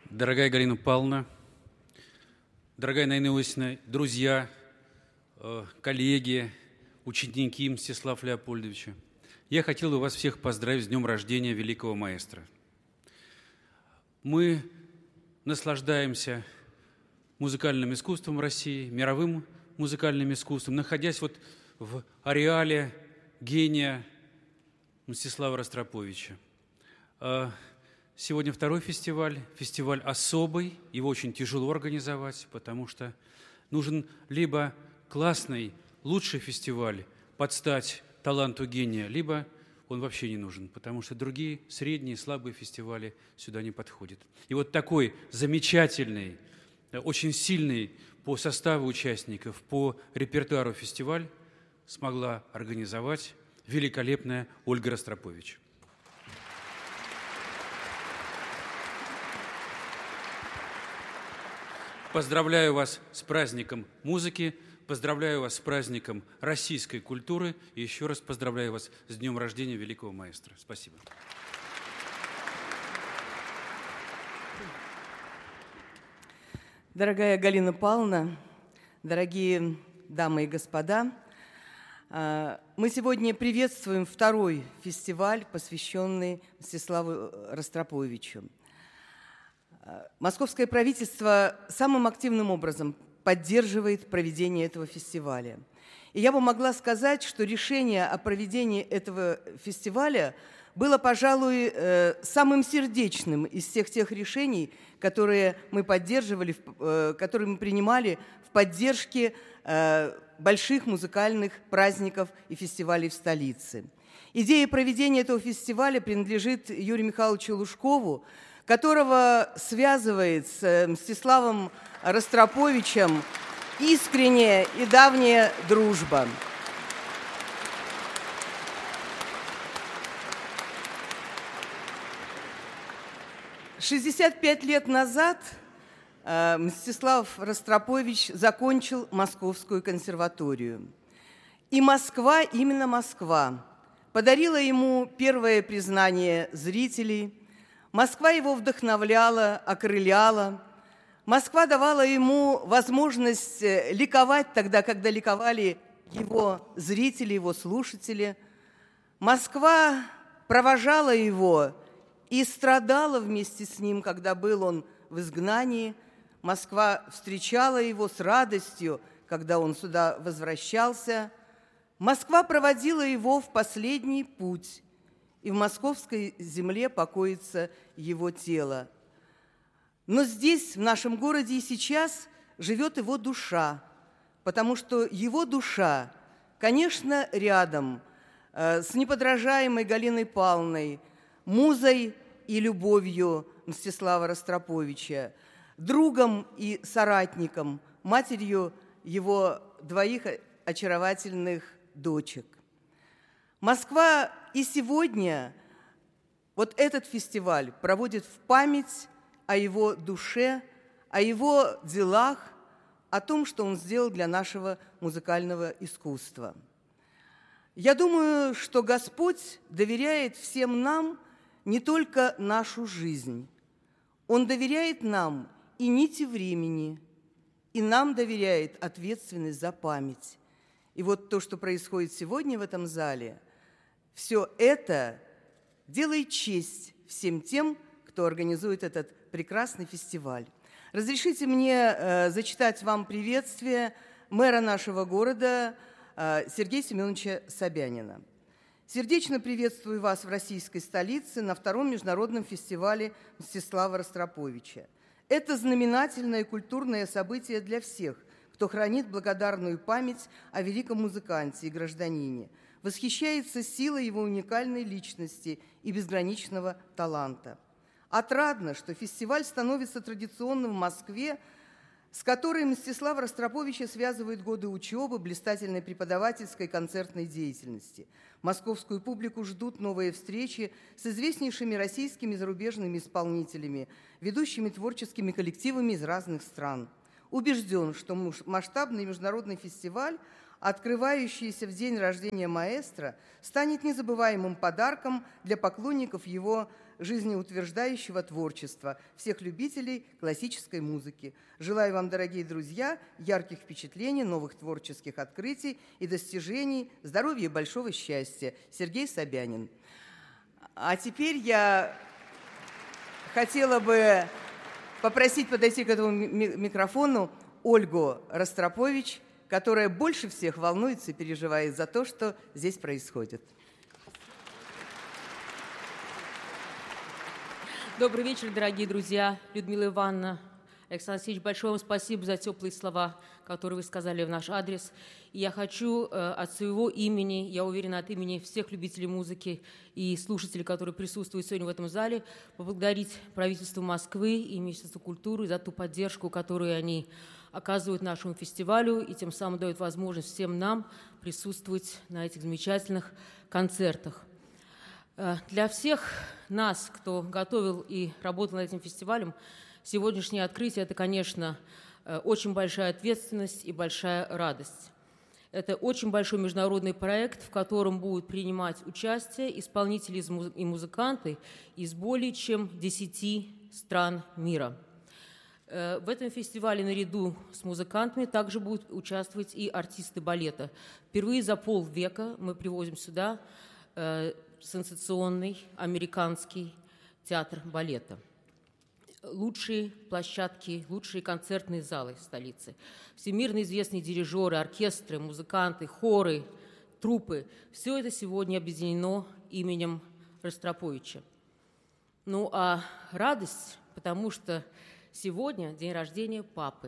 Дорогая Галина Павловна, дорогая Наина Иосифовна, друзья, коллеги, ученики Мстислава Леопольдовича, я хотел бы вас всех поздравить с днем рождения великого маэстро. Мы наслаждаемся музыкальным искусством России, мировым музыкальным искусством, находясь вот в ареале гения Мстислава Ростроповича. Сегодня второй фестиваль, фестиваль особый, его очень тяжело организовать, потому что нужен либо классный, лучший фестиваль под стать таланту гения, либо он вообще не нужен, потому что другие средние, слабые фестивали сюда не подходят. И вот такой замечательный, очень сильный по составу участников, по репертуару фестиваль смогла организовать великолепная Ольга Ростропович. Поздравляю вас с праздником музыки, поздравляю вас с праздником российской культуры и еще раз поздравляю вас с днем рождения великого маэстро. Спасибо. Дорогая Галина Павловна, дорогие дамы и господа, мы сегодня приветствуем второй фестиваль, посвященный Мстиславу Ростроповичу. Московское правительство самым активным образом поддерживает проведение этого фестиваля. И я бы могла сказать, что решение о проведении этого фестиваля было, пожалуй, самым сердечным из всех тех решений, которые мы поддерживали, которые мы принимали в поддержке больших музыкальных праздников и фестивалей в столице. Идея проведения этого фестиваля принадлежит Юрию Михайловичу Лужкову, которого связывает с Мстиславом Ростроповичем искренняя и давняя дружба. «65 лет назад Мстислав Ростропович закончил Московскую консерваторию. И Москва, именно Москва, подарила ему первое признание зрителей. Москва его вдохновляла, окрыляла. Москва давала ему возможность ликовать тогда, когда ликовали его зрители, его слушатели. Москва провожала его и страдала вместе с ним, когда был он в изгнании. Москва встречала его с радостью, когда он сюда возвращался. Москва проводила его в последний путь, и в московской земле покоится его тело. Но здесь, в нашем городе, и сейчас живет его душа, потому что его душа, конечно, рядом с неподражаемой Галиной Павловной, музой и любовью Мстислава Ростроповича, другом и соратником, матерью его двоих очаровательных дочек. Москва и сегодня вот этот фестиваль проводит в память о его душе, о его делах, о том, что он сделал для нашего музыкального искусства. Я думаю, что Господь доверяет всем нам не только нашу жизнь. Он доверяет нам и нити времени, и нам доверяет ответственность за память. И вот то, что происходит сегодня в этом зале, все это делает честь всем тем, кто организует этот прекрасный фестиваль. Разрешите мне зачитать вам приветствие мэра нашего города Сергея Семеновича Собянина. Сердечно приветствую вас в российской столице на втором международном фестивале Мстислава Ростроповича. Это знаменательное культурное событие для всех, кто хранит благодарную память о великом музыканте и гражданине, восхищается силой его уникальной личности и безграничного таланта. Отрадно, что фестиваль становится традиционным в Москве, с которой Мстислава Ростроповича связывают годы учебы, блистательной преподавательской и концертной деятельности. Московскую публику ждут новые встречи с известнейшими российскими и зарубежными исполнителями, ведущими творческими коллективами из разных стран. Убежден, что масштабный международный фестиваль, открывающийся в день рождения маэстро, станет незабываемым подарком для поклонников его жизнеутверждающего творчества всех любителей классической музыки. Желаю вам, дорогие друзья, ярких впечатлений, новых творческих открытий и достижений, здоровья и большого счастья. Сергей Собянин. А теперь я хотела бы попросить подойти к этому микрофону Ольгу Ростропович, которая больше всех волнуется и переживает за то, что здесь происходит. Добрый вечер, дорогие друзья. Людмила Ивановна, Александр Алексеевич, большое вам спасибо за теплые слова, которые вы сказали в наш адрес. И я хочу от своего имени, я уверена, от имени всех любителей музыки и слушателей, которые присутствуют сегодня в этом зале, поблагодарить правительство Москвы и Министерство культуры за ту поддержку, которую они оказывают нашему фестивалю и тем самым дают возможность всем нам присутствовать на этих замечательных концертах. Для всех нас, кто готовил и работал над этим фестивалем, сегодняшнее открытие – это, конечно, очень большая ответственность и большая радость. Это очень большой международный проект, в котором будут принимать участие исполнители и музыканты из более чем 10 стран мира. В этом фестивале наряду с музыкантами также будут участвовать и артисты балета. Впервые за полвека мы привозим сюда сенсационный американский театр балета. Лучшие площадки, лучшие концертные залы столицы. Всемирно известные дирижеры, оркестры, музыканты, хоры, труппы. Все это сегодня объединено именем Ростроповича. Ну а радость, потому что сегодня день рождения папы.